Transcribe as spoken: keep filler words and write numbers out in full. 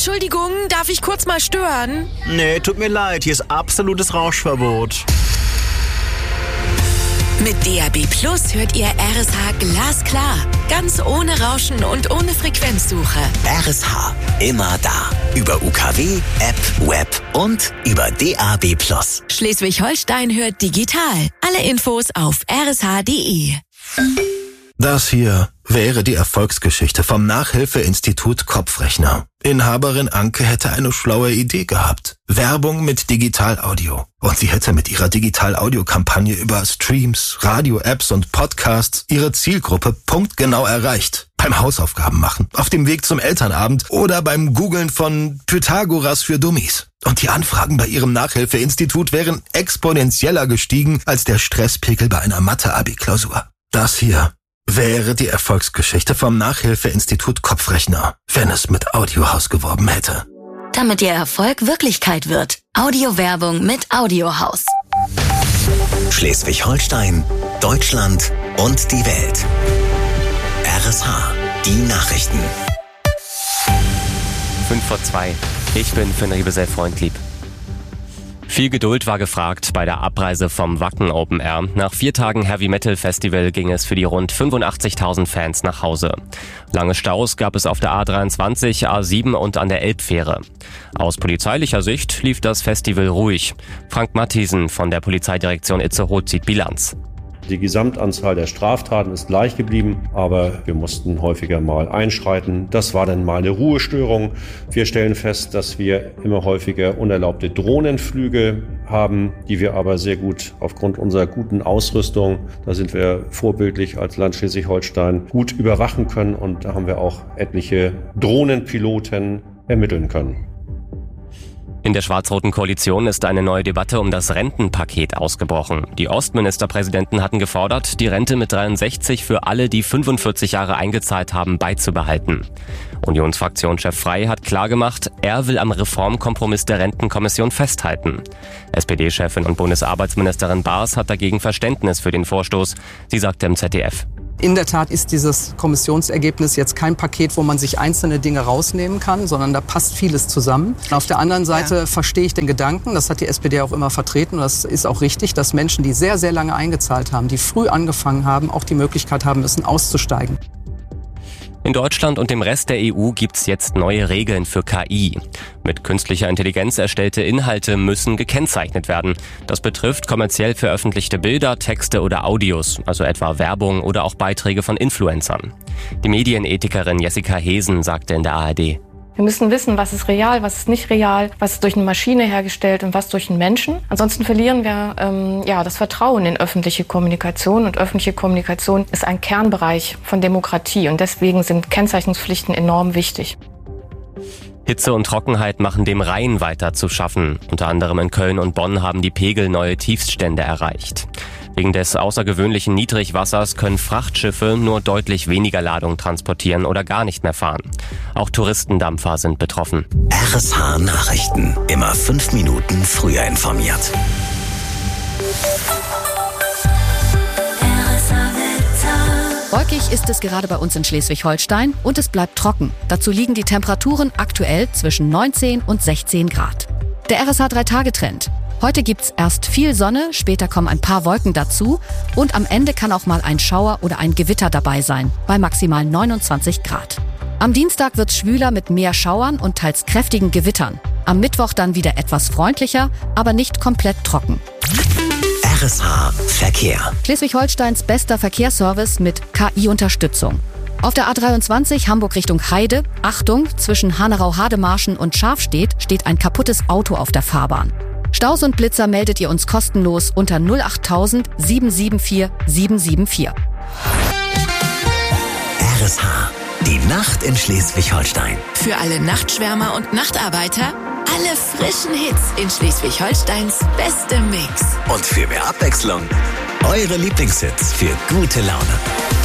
Entschuldigung, darf ich kurz mal stören? Nee, tut mir leid, hier ist absolutes Rauschverbot. Mit D A B Plus hört ihr R S H glasklar. Ganz ohne Rauschen und ohne Frequenzsuche. R S H, immer da. Über U K W, App, Web und über D A B Plus. Schleswig-Holstein hört digital. Alle Infos auf r s h punkt d e. Das hier wäre die Erfolgsgeschichte vom Nachhilfeinstitut Kopfrechner. Inhaberin Anke hätte eine schlaue Idee gehabt. Werbung mit Digital-Audio. Und sie hätte mit ihrer Digital-Audio-Kampagne über Streams, Radio-Apps und Podcasts ihre Zielgruppe punktgenau erreicht. Beim Hausaufgaben machen, auf dem Weg zum Elternabend oder beim Googlen von Pythagoras für Dummies. Und die Anfragen bei ihrem Nachhilfeinstitut wären exponentieller gestiegen als der Stresspegel bei einer Mathe-Abi-Klausur. Das hier wäre die Erfolgsgeschichte vom Nachhilfeinstitut Kopfrechner, wenn es mit Audiohaus geworben hätte. Damit Ihr Erfolg Wirklichkeit wird. Audiowerbung mit Audiohaus. Schleswig-Holstein, Deutschland und die Welt. R S H, die Nachrichten. fünf vor zwei. Ich bin Finn Riebesell Freundlieb. Viel Geduld war gefragt bei der Abreise vom Wacken Open Air. Nach vier Tagen Heavy Metal Festival ging es für die rund fünfundachtzigtausend Fans nach Hause. Lange Staus gab es auf der A dreiundzwanzig, A sieben und an der Elbfähre. Aus polizeilicher Sicht lief das Festival ruhig. Frank Mathiesen von der Polizeidirektion Itzehoe zieht Bilanz. Die Gesamtanzahl der Straftaten ist gleich geblieben, aber wir mussten häufiger mal einschreiten. Das war dann mal eine Ruhestörung. Wir stellen fest, dass wir immer häufiger unerlaubte Drohnenflüge haben, die wir aber sehr gut aufgrund unserer guten Ausrüstung, da sind wir vorbildlich als Land Schleswig-Holstein, gut überwachen können und da haben wir auch etliche Drohnenpiloten ermitteln können. In der schwarz-roten Koalition ist eine neue Debatte um das Rentenpaket ausgebrochen. Die Ostministerpräsidenten hatten gefordert, die Rente mit dreiundsechzig für alle, die fünfundvierzig Jahre eingezahlt haben, beizubehalten. Unionsfraktionschef Frey hat klargemacht, er will am Reformkompromiss der Rentenkommission festhalten. S P D-Chefin und Bundesarbeitsministerin Baas hat dagegen Verständnis für den Vorstoß. Sie sagte im Z D F. In der Tat ist dieses Kommissionsergebnis jetzt kein Paket, wo man sich einzelne Dinge rausnehmen kann, sondern da passt vieles zusammen. Auf der anderen Seite ja. verstehe ich den Gedanken, das hat die S P D auch immer vertreten, und das ist auch richtig, dass Menschen, die sehr, sehr lange eingezahlt haben, die früh angefangen haben, auch die Möglichkeit haben müssen, auszusteigen. In Deutschland und dem Rest der E U gibt's jetzt neue Regeln für K I. Mit künstlicher Intelligenz erstellte Inhalte müssen gekennzeichnet werden. Das betrifft kommerziell veröffentlichte Bilder, Texte oder Audios, also etwa Werbung oder auch Beiträge von Influencern. Die Medienethikerin Jessica Hesen sagte in der A R D: Wir müssen wissen, was ist real, was ist nicht real, was ist durch eine Maschine hergestellt und was durch einen Menschen. Ansonsten verlieren wir ähm, ja, das Vertrauen in öffentliche Kommunikation. Und öffentliche Kommunikation ist ein Kernbereich von Demokratie. Und deswegen sind Kennzeichnungspflichten enorm wichtig. Hitze und Trockenheit machen dem Rhein weiter zu schaffen. Unter anderem in Köln und Bonn haben die Pegel neue Tiefststände erreicht. Wegen des außergewöhnlichen Niedrigwassers können Frachtschiffe nur deutlich weniger Ladung transportieren oder gar nicht mehr fahren. Auch Touristendampfer sind betroffen. R S H Nachrichten. Immer fünf Minuten früher informiert. Wolkig ist es gerade bei uns in Schleswig-Holstein und es bleibt trocken. Dazu liegen die Temperaturen aktuell zwischen neunzehn und sechzehn Grad. Der R S H drei Tage Trend. Heute gibt's erst viel Sonne, später kommen ein paar Wolken dazu und am Ende kann auch mal ein Schauer oder ein Gewitter dabei sein, bei maximal neunundzwanzig Grad. Am Dienstag wird's schwüler mit mehr Schauern und teils kräftigen Gewittern. Am Mittwoch dann wieder etwas freundlicher, aber nicht komplett trocken. R S H Verkehr. Schleswig-Holsteins bester Verkehrsservice mit K I-Unterstützung. Auf der A dreiundzwanzig Hamburg Richtung Heide, Achtung, zwischen Hanau-Hademarschen und Schafstedt steht ein kaputtes Auto auf der Fahrbahn. Staus und Blitzer meldet ihr uns kostenlos unter null acht null null sieben sieben vier sieben sieben vier. R S H, die Nacht in Schleswig-Holstein. Für alle Nachtschwärmer und Nachtarbeiter, alle frischen Hits in Schleswig-Holsteins bestem Mix. Und für mehr Abwechslung, eure Lieblingshits für gute Laune.